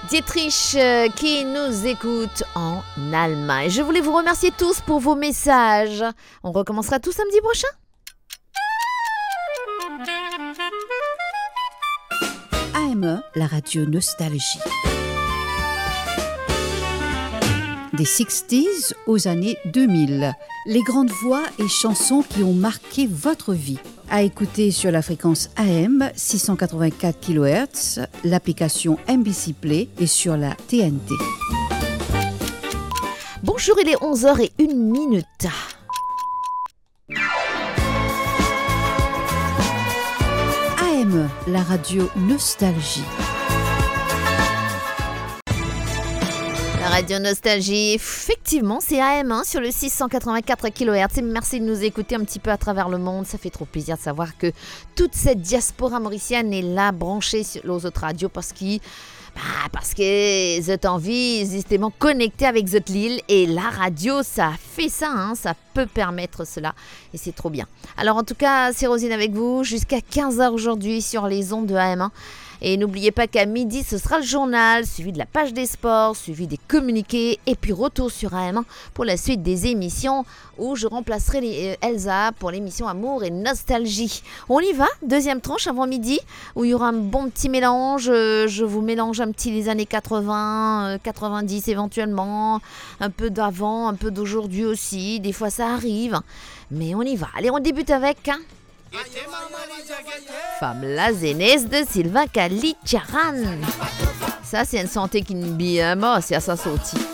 Dietrich qui nous écoute en Allemagne. Je voulais vous remercier tous pour vos messages. On recommencera tout samedi prochain. AME, la radio Nostalgie. Des 60s aux années 2000. Les grandes voix et chansons qui ont marqué votre vie. À écouter sur la fréquence AM 684 kHz, l'application MBC Play et sur la TNT. Bonjour, il est 11h01. AM, la radio Nostalgie. La radio Nostalgie, effectivement, c'est AM1 sur le 684 kHz. Et merci de nous écouter un petit peu à travers le monde. Ça fait trop plaisir de savoir que toute cette diaspora mauricienne est là, branchée sur les autres radios parce que vous êtes en vie, justement connecté avec votre Lille. Et la radio, ça fait ça, hein, ça peut permettre cela. Et c'est trop bien. Alors en tout cas, c'est Rosine avec vous jusqu'à 15h aujourd'hui sur les ondes de AM1. Et n'oubliez pas qu'à midi, ce sera le journal, suivi de la page des sports, suivi des communiqués, et puis retour sur AM1 pour la suite des émissions où je remplacerai Elsa pour l'émission Amour et Nostalgie. On y va, deuxième tranche avant midi, où il y aura un bon petit mélange. Je vous mélange un petit les années 80, 90 éventuellement, un peu d'avant, un peu d'aujourd'hui aussi. Des fois ça arrive, mais on y va. Allez, on débute avec... Femme la Zénès de Sylvain Kalitcharan. Ça, c'est une santé qui nous bien, c'est à sa sortie.